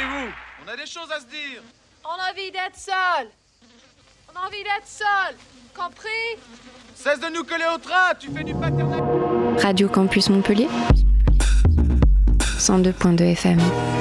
débrouillez-vous. On a des choses à se dire. On a envie d'être seul. On a envie d'être seul. Compris? Cesse de nous coller au train, tu fais du paternel. Radio Campus Montpellier 102.2 FM.